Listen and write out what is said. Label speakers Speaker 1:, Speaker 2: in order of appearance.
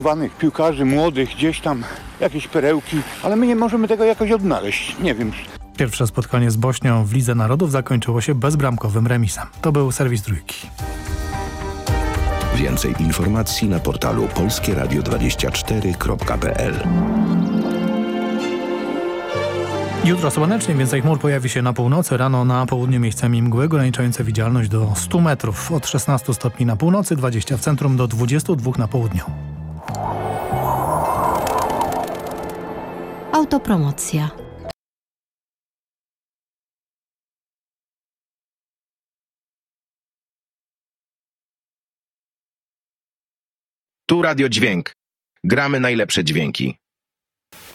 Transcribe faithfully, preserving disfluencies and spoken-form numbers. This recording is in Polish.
Speaker 1: Wanych piłkarzy młodych, gdzieś tam jakieś perełki, ale my nie możemy tego jakoś odnaleźć. Nie wiem.
Speaker 2: Pierwsze spotkanie z Bośnią w Lidze Narodów zakończyło się bezbramkowym remisem. To był serwis Trójki.
Speaker 3: Więcej informacji na portalu polskie radio dwadzieścia cztery kropka p l.
Speaker 2: Jutro słonecznie, więcej chmur pojawi się na północy, rano na południu miejscami mgły ograniczające widzialność do stu metrów. Od szesnastu stopni na północy, dwudziestu w centrum do dwudziestu dwóch na południu.
Speaker 4: Autopromocja.
Speaker 5: Tu Radio Dźwięk. Gramy najlepsze dźwięki.